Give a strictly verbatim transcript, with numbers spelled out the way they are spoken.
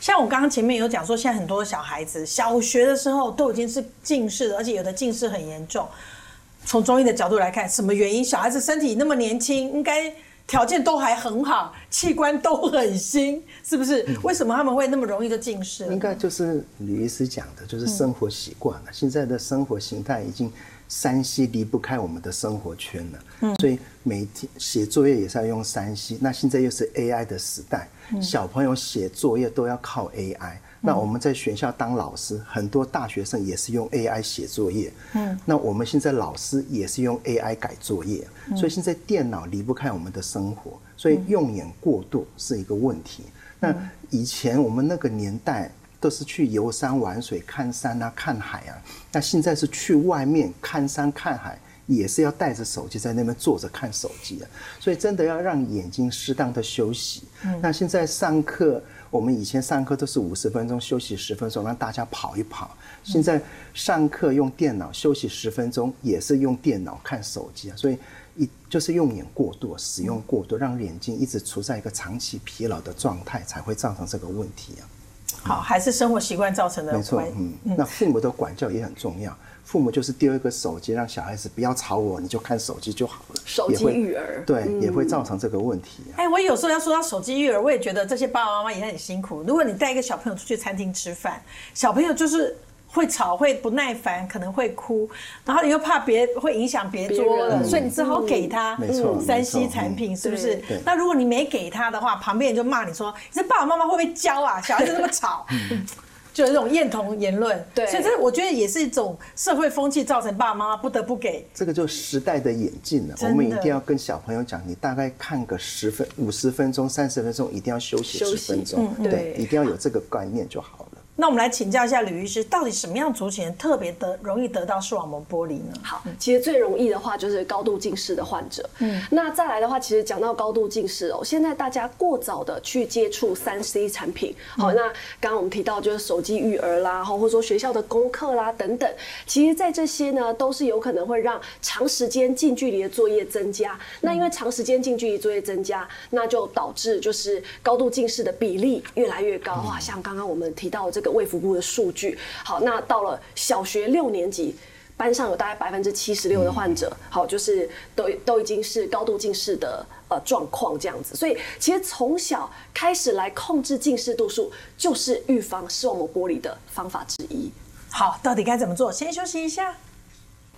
像我刚刚前面有讲说，现在很多小孩子小学的时候都已经是近视了，而且有的近视很严重。从中医的角度来看，什么原因？小孩子身体那么年轻，应该条件都还很好，器官都很新，是不是？嗯、为什么他们会那么容易就近视？ 应该就是吕医师讲的，就是生活习惯了。嗯、现在的生活形态已经三 C 离不开我们的生活圈了，嗯、所以每天写作业也是要用三 C。那现在又是 A I 的时代，嗯、小朋友写作业都要靠 A I。那我们在学校当老师，很多大学生也是用 A I 写作业。嗯，那我们现在老师也是用 A I 改作业，嗯、所以现在电脑离不开我们的生活，所以用眼过度是一个问题。嗯、那以前我们那个年代都是去游山玩水、看山啊、看海啊，那现在是去外面看山看海，也是要带着手机在那边坐着看手机啊。所以真的要让眼睛适当的休息。嗯、那现在上课。我们以前上课都是五十分钟休息十分钟，让大家跑一跑。现在上课用电脑，休息十分钟也是用电脑看手机啊，所以一就是用眼过度，使用过度，让眼睛一直处在一个长期疲劳的状态，才会造成这个问题啊。 好，还是生活习惯造成的。 没错，嗯，那父母的管教也很重要。父母就是丢一个手机，让小孩子不要吵我，你就看手机就好了。 手机育儿， 对，嗯、也会造成这个问题、啊。 哎，我有时候要说到手机育儿，我也觉得这些爸爸妈妈也很辛苦。如果你带一个小朋友出去餐厅吃饭，小朋友就是会吵、会不耐烦，可能会哭，然后你又怕别会影响别桌了，嗯、所以你只好给他三 C 产品，是不是？那如果你没给他的话，旁边人就骂你说：“你这爸爸妈妈会不会教啊？小孩子那么吵。嗯”就有这种厌童言论，对，所以这我觉得也是一种社会风气造成爸爸妈妈不得不给。 这个就时代的演进了，我们一定要跟小朋友讲，你大概看个十分、五十分钟、三十分钟，一定要休息十分钟，嗯、对，一定要有这个概念就好了。 那我们来请教一下吕医师，到底什么样族群特别得容易得到视网膜剥离呢？ 好，其实最容易的话就是高度近视的患者。嗯，那再来的话，其实讲到高度近视哦，现在大家过早的去接触三 C 产品，好，嗯、那刚刚我们提到就是手机育儿啦，或者说学校的功课啦等等，其实在这些呢都是有可能会让长时间近距离的作业增加。那因为长时间近距离作业增加，那就导致就是高度近视的比例越来越高。哇，像刚刚我们提到的这个。这个卫福部的数据，好，那到了小学六年级，班上有大概百分之七十六的患者，好，就是都都已经是高度近视的呃状况这样子。所以其实从小开始来控制近视度数，就是预防视网膜剥离的方法之一。 好，到底该怎么做？先休息一下。